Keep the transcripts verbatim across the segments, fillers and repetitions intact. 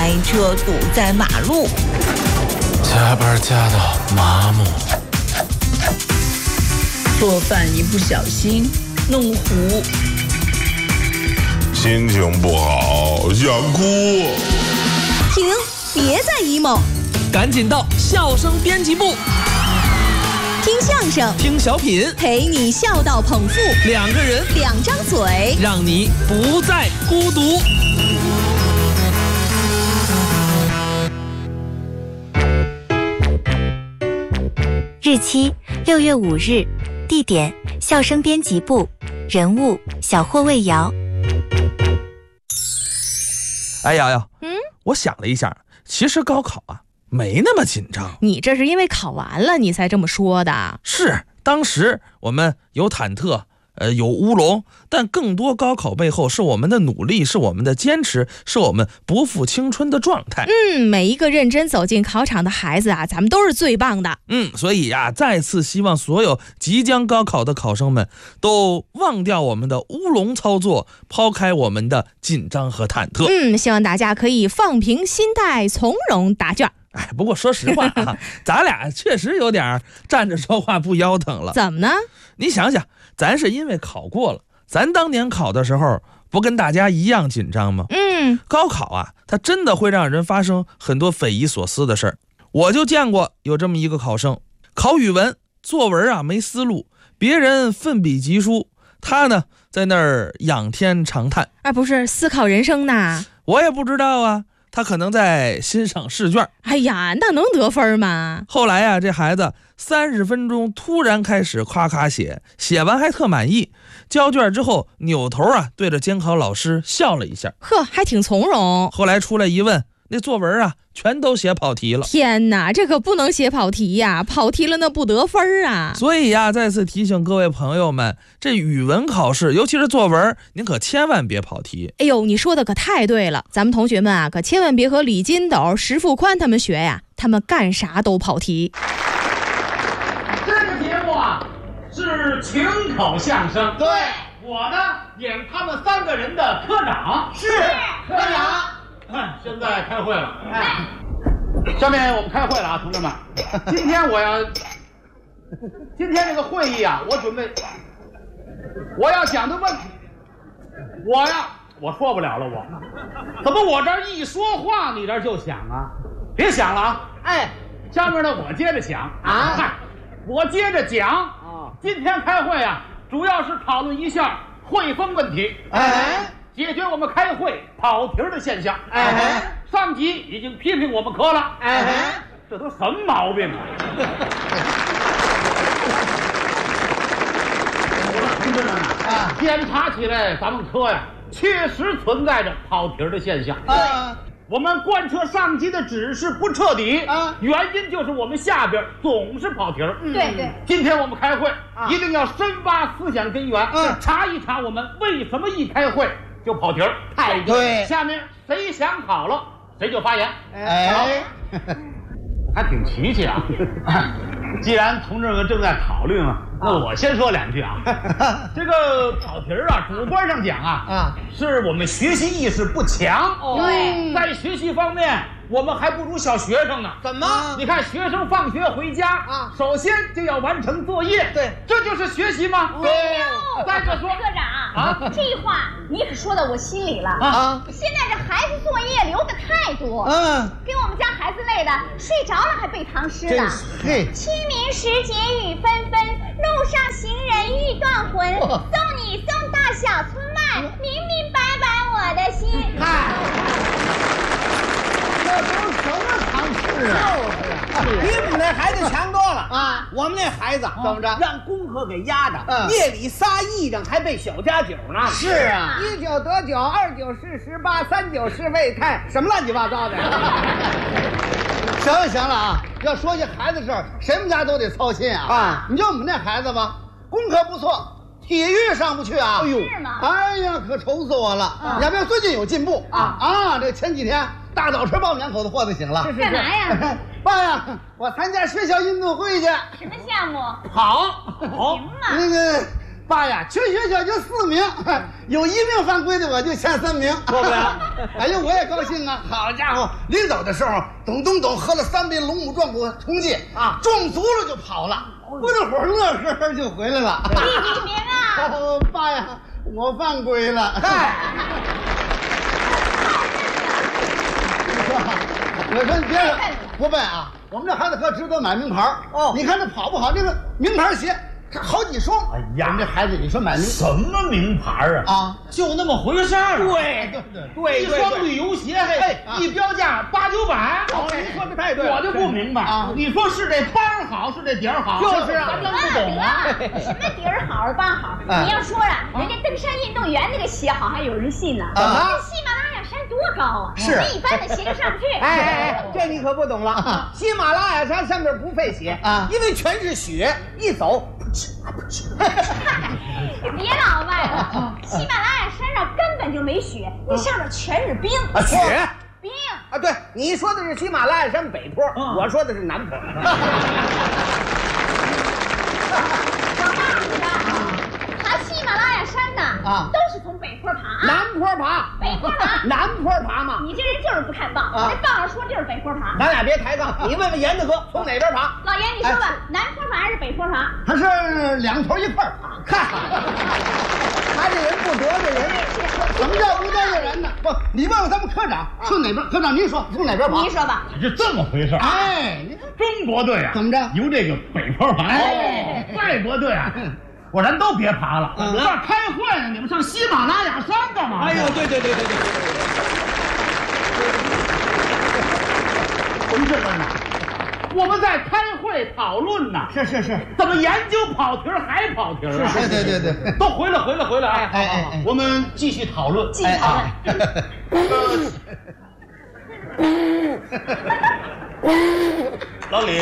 开车堵在马路， 加班加到麻木， 做饭一不小心弄糊， 心情不好想哭。 停，别再 emo， 赶紧到笑声编辑部， 听相声， 听小品， 陪你笑到捧腹， 两个人， 两张嘴， 让你不再孤独。 日期六月五日，地点笑声编辑部，人物小霍魏瑶。 哎瑶瑶， 嗯， 我想了一下，其实高考啊没那么紧张。 你这是因为考完了你才这么说的？ 是，当时我们有忐忑，呃，有乌龙，但更多高考背后是我们的努力，是我们的坚持，是我们不负青春的状态。 嗯，每一个认真走进考场的孩子啊，咱们都是最棒的。 嗯，所以呀、啊，再次希望所有即将高考的考生们都忘掉我们的乌龙操作，抛开我们的紧张和忐忑。 嗯，希望大家可以放平心态，从容答卷。 哎，不过说实话啊，咱俩确实有点站着说话不腰疼了。 怎么呢？ 你想想，咱是因为考过了，咱当年考的时候不跟大家一样紧张吗？ 嗯， 高考啊，它真的会让人发生很多匪夷所思的事儿。我就见过有这么一个考生，考语文作文啊没思路，别人奋笔疾书，他呢在那儿仰天长叹。 啊，不是思考人生呢？ 我也不知道啊。他可能在欣赏试卷。 哎呀，那能得分吗？ 后来啊，这孩子三十分钟突然开始夸夸写，写完还特满意。交卷之后扭头啊，对着监考老师笑了一下。 呵，还挺从容。 后来出来一问，那作文啊全都写跑题了。 天哪，这可不能写跑题呀，跑题了那不得分啊。 所以呀、啊，再次提醒各位朋友们，这语文考试，尤其是作文，您可千万别跑题。 哎呦，你说的可太对了，咱们同学们啊，可千万别和李金斗、石富宽他们学呀，他们干啥都跑题。 这个节目啊是群口相声， 对， 我呢演他们三个人的科长。 是科长。 哎，现在开会了。哎，下面我们开会了啊，同志们。今天我要，今天这个会议啊，我准备，我要讲的问题，我呀，我说不了了，我，怎么我这儿一说话，你这儿就想啊？别想了啊！ 哎， 下面呢，我接着讲啊， 嗨，我接着讲啊。 今天开会啊，主要是讨论一下汇丰问题。 哎。 解决我们开会跑题的现象。 哎， 上级已经批评我们科了。 哎， 这都什么毛病啊？同志们啊，检查起来咱们科呀，确实存在着跑题的现象。 啊， 我们贯彻上级的指示不彻底啊， 原因就是我们下边总是跑题。 嗯， 对对。今天我们开会啊，一定要深挖思想根源，嗯，查一查我们为什么一开会就跑题儿。 太对。 下面谁想好了，谁就发言。 哎， 还挺齐气啊！既然同志们正在讨论啊，那我先说两句啊。这个跑题儿啊，主观上讲啊， 啊， 是我们学习意识不强。 对， 在学习方面，我们还不如小学生呢。 怎么？ 你看学生放学回家啊，首先就要完成作业。 对， 这就是学习吗？ 对。 再者说， 科长啊，这话你可说到我心里了啊！ 现在这孩子作业留的太多， 嗯， 给我们家孩子累的睡着了还背唐诗呢。 嘿， 清明时节雨纷纷，路上行人欲断魂。送你送到小村外，明明白白我的心。 嗨，这都什么唐诗啊？比我们那孩子强多了啊！我们那孩子怎么着，让功课给压着，嗯，夜里仨癔症还背小家酒呢。是啊，一九得九，二九是十八，三九是未太，什么乱七八糟的。行了行了啊！要说起孩子事儿，谁们家都得操心啊！啊，你就我们那孩子吧，功课不错，体育上不去啊。哎呦， 是吗？ 哎呀，可愁死我了！啊、要不要最近有进步啊？啊，这前几天大早晨把我们两口子霍得醒了。 干嘛呀？ 爸呀，我参加学校运动会去。 什么项目？ 跑。 行嘛。 那个爸呀，全学校就四名，有一名犯规的我就前三名， 过不了。 哎呀，我也高兴啊！好家伙，临走的时候，咚咚咚喝了三杯龙母壮骨冲剂啊，壮足了就跑了，不一会儿乐呵呵就回来了。 第几名啊？ 哦，爸呀，我犯规了。 嗨， 我说你别不笨啊，我们这孩子可值得买名牌哦。你看这跑不好，这个名牌鞋。这好几双，哎呀，这孩子，你说买名什么名牌啊？ 啊， 就那么回事儿。 对对对， 一双旅游鞋，嘿，一标价八九百。 哦，您说的太对了， 我就不明白啊。你说是这帮好，是这底儿好？ 就是啊， 得了得了，什么底儿好帮好？你要说啊，人家登山运动员那个鞋好，还有人信呢。 啊， 喜马拉雅山多高啊？ 是一般的鞋就上不去。 哎哎哎，这你可不懂了。喜马拉雅山上面不费鞋啊，因为全是雪，一走。 别老歪了，喜马拉雅山上根本就没雪，那上面全是冰。 啊，雪冰啊，对，你说的是喜马拉雅山北坡，我说的是南坡。 我告诉你吧，爬喜马拉雅山的啊，都是从北坡爬， 南坡爬， 北坡爬， 南坡爬嘛。 你这人就是不看报，人报上说就是北坡爬。 咱俩别抬杠，你问问严大哥从哪边爬？ 老严，你说吧，南坡爬还是北坡爬？ 他是两头一块儿爬。看，他这人不得罪人。什么叫不得罪人呢？不，你问问咱们科长从哪边？科长您说从哪边爬？ 您说吧。 是这么回事。 哎， 中国队啊， 怎么着？ 由这个北坡爬。 哎， 外国队啊。我咱都别爬了，我这儿开会呢，你们上喜马拉雅山干嘛？ 哎呦，对对对对对。 同志们呐，我们在开会讨论呢。 是是是， 怎么研究跑题还跑题啊？ 是是对对对， 都回来回来回来啊！ 哎哎哎， 我们继续讨论， 继续讨论。 老李。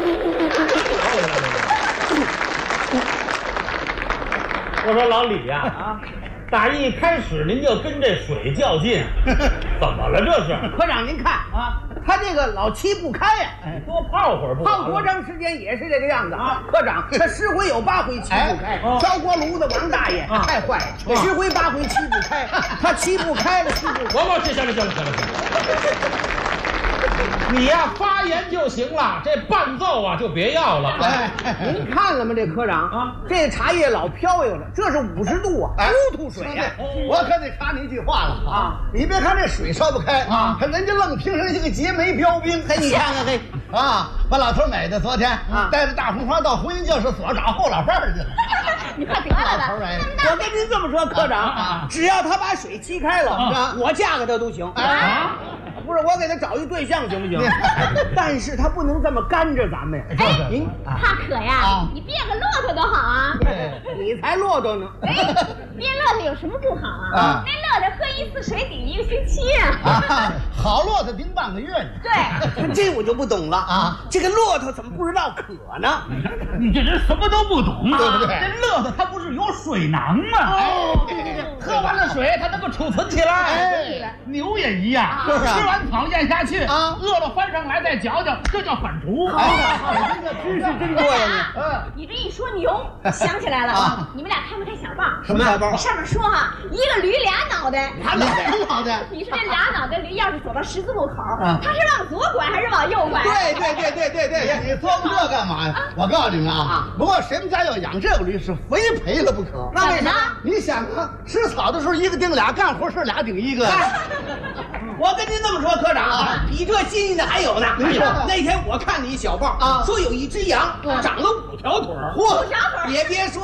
我说老李呀，啊，打一开始您就跟这水较劲，怎么了这是？ 科长您看啊，他这个老气不开呀， 哎，多泡会儿不？ 泡多长时间也是这个样子啊。科长，他十回有八回气不开。烧锅炉子王大爷太坏了，十回八回气不开，他气不开了，气不开。 我我行了行了行了行了。你呀，发言就行了，这伴奏啊就别要了。 哎，您看了吗？这科长啊，这茶叶老飘悠了，这是五十度啊，糊涂水呀！我可得插你一句话了啊！你别看这水烧不开啊，可人家愣评上一个结煤标兵。嘿，你看看嘿，啊，把老头美的昨天啊，带着大红花到婚姻教师所找后老伴儿去了。 你快得了吧！ 我跟您这么说，科长，只要他把水沏开了，我嫁给他都行。啊。不是我给他找一对象行不行？但是他不能这么干着咱们呀。 哎，您他可呀，你变个骆驼多好啊！ 你才骆驼呢。 哎，变骆驼有什么不好啊？那骆驼喝一次水顶一个星期啊！ 好骆驼顶半个月呢。 对， 这我就不懂了啊！这个骆驼怎么不知道渴呢？ 你这人什么都不懂， 对不对？ 这骆驼它不是有水囊吗？ 哦， 喝完了水它能够储存起来。哎，牛也一样，吃完草咽下去啊，饿了翻上来再嚼嚼，这叫反刍。 哎，这个知识真多呀！ 嗯，你这一说牛，想起来了啊！你们俩看没看小报？ 什么小报？ 上面说哈，一个驴俩脑袋， 俩脑袋。 你说这俩脑袋驴要是走到十字路口，它是往左拐还是往右拐？ 对对对对对对，你琢磨这干嘛呀？我告诉你们啊，不过谁们家要养这个驴是非赔了不可。 那为啥？ 你想啊，吃草的时候一个顶俩，干活事俩顶一个。我跟您这么说，科长啊，比这新鲜的还有呢。那天我看你小报啊，说有一只羊长了五条腿儿， 五条腿， 也别说。